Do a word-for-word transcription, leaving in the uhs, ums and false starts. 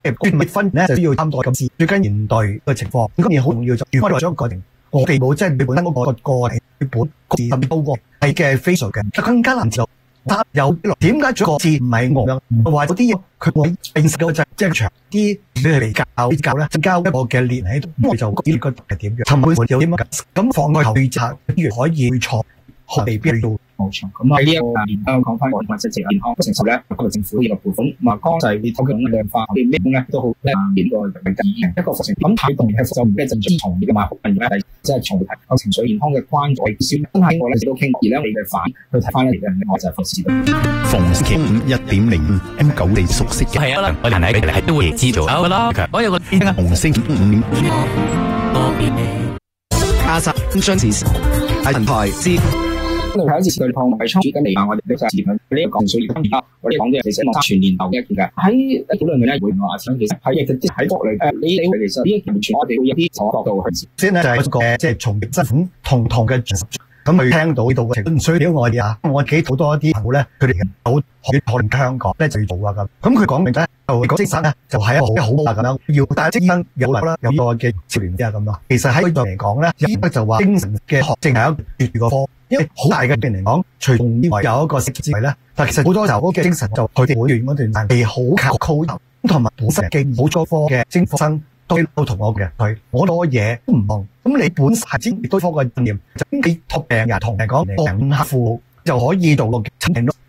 誒結婚咧就需要參代咁事，最緊現代嘅情況，咁嘢好重要就如果我哋想改定，我哋冇即係你本身嗰個個體本個字甚至高過係嘅非常嘅，就更加難做。但有點解做個字唔係我嘅，話嗰啲嘢佢會變實嗰隻即係長啲，你係比較比較咧，增加一個嘅列喺度，咁就呢個係點樣？尋本有啲乜咁放開後對策，如可以去錯，未必到。 冇錯，咁喺呢一個年度講翻我哋實際健康不承受咧，嗰個政府呢個撥款，咁啊剛就係透過量化啲咩咧都好咧，呢個係第二一個復成咁態度係就唔係正從呢個買好朋友咧，即係從提個情緒健康嘅關注先。真係我咧亦都傾過，而咧你嘅反去睇翻咧嚟嘅，我就係服侍到。 逢星期五一點零 M 九你熟悉嘅係啊，我哋係係都會知道好啦。我有個逢星期五加十張時喺人台知。 我哋睇一次佢抗胃瘡緊嚟啊！我哋都就係呢一個水而家我哋講嘅其實係全年度嘅一件嘅。喺討論裏咧會話其實喺其實喺國內誒，你你其實呢一件全我哋會有啲角度去先咧就係一個即係從政府同同嘅咁佢聽到呢度嘅情況，唔需要我哋啊！我自己好多啲朋友咧，佢哋好可能香港咧就要做啊咁。咁佢講明咧就講精神咧就係一個好好啊咁樣，要但係醫生有啦有呢個嘅治療啫咁咯。其實喺呢度嚟講咧，醫生就話精神嘅學正係一個個科。因為好大嘅病嚟講，除咗以外有一個食之外咧，但其實好多時候嗰個精神就佢哋會員嗰段係好靠靠頭，同埋本身嘅冇咗科嘅精科生都都同我嘅佢，我攞嘢都唔同。咁你本身係知多科嘅經驗，就你託病人同人講病客戶就可以做個診斷咯。